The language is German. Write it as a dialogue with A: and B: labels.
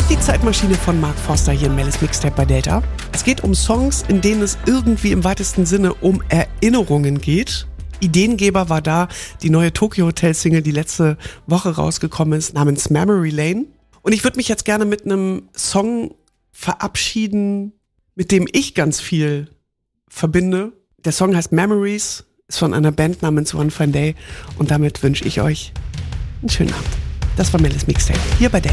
A: Die Zeitmaschine von Mark Forster hier in Mellis Mixtape bei Delta. Es geht um Songs, in denen es irgendwie im weitesten Sinne um Erinnerungen geht. Ideengeber war da die neue Tokyo Hotel Single, die letzte Woche rausgekommen ist, namens Memory Lane. Und ich würde mich jetzt gerne mit einem Song verabschieden, mit dem ich ganz viel verbinde. Der Song heißt Memories, ist von einer Band namens One Fine Day und damit wünsche ich euch einen schönen Abend. Das war Mellis Mixtape hier bei Delta.